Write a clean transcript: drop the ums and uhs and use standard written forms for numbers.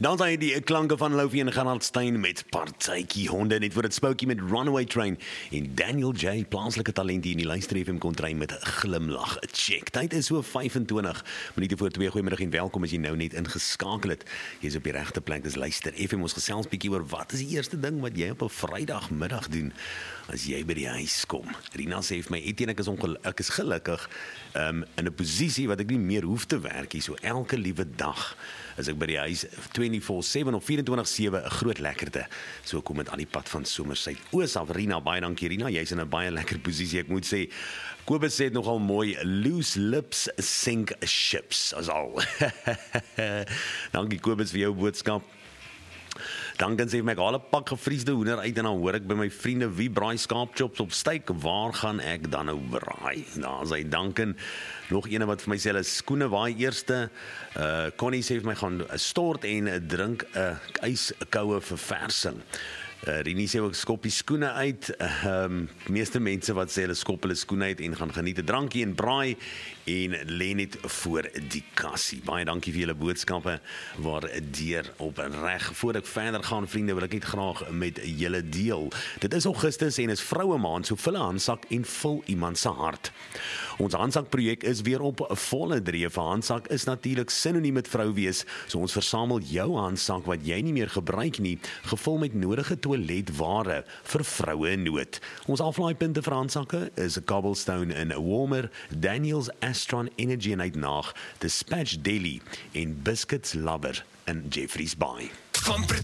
Dan zijn die klanke van Lofi en Gerard Stein met Partytjie Honde, net voor het spookie met Runaway Train en Daniel J, plaaslike talent die in die Luister FM kon trein met 'n glimlag. Check. Tyd is so 25 minute voor 2. Goeiemiddag en welkom as jy nou net ingeskakel het. Jy is op die regte plek. Dis Luister FM. Ons gesels bietjie oor wat is die eerste ding wat jy op 'n Vrydagmiddag doen as jy by die huis kom. Rina sê vir my, Etienne, ek is gelukkig in 'n posisie wat ek nie meer hoef te werk nie. So elke liewe dag as ek by die huis 24/7 of 24/7 'n groot lekkerte. So kom dit aan die pad van Somersuid Oos af. Rina, baie dankie Rina, jy's in 'n baie lekker posisie. Ek moet sê, Kobus sê het nogal mooi, loose lips sink ships as al. Dankie Kobus vir jou boodskap. Duncan sê my, ek haal 'n pak gevriesde hoender uit en dan hoor ek by my vriende wie braai skaapchops op steak. Waar gaan ek dan nou braai? Daar is hy Duncan. Nog ene wat vir my sê, hulle skoene waai eerste. Connie sê vir my, gaan stort en drink 'n yskoue verversing. Rini sê ook skop die skoene uit. Meeste mense wat sê hulle skop hulle skoene uit en gaan geniet 'n drankie en braai en lê net voor die kassie. Baie dankie vir julle boodskappe, waardeer opreg. Voor ek verder gaan, vriende, wil ek net graag met julle deel. Dit is Augustus en is vroue maand, so vul 'n handsak en vul iemand se hart. Ons handsakprojek is weer op volle dreef. Handsak is natuurlik sinoniem met vrou wees, so ons versamel jou handsak wat jy nie meer gebruik nie, gevul met nodige toiletware vir vroue in nood. Ons aflaaipunte vir handsakke is Cobblestone in Warmer, Daniels Astron Energy en uitnaag, Dispatch Daily en Biscuits Lover in Jeffreys Bay.